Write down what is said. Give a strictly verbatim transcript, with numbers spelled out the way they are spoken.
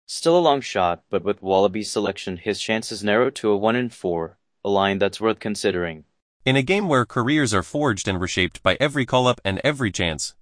Still a long shot, but with Wallaby's selection his chances narrowed to a one in four, a line that's worth considering. In a game where careers are forged and reshaped by every call-up and every chance,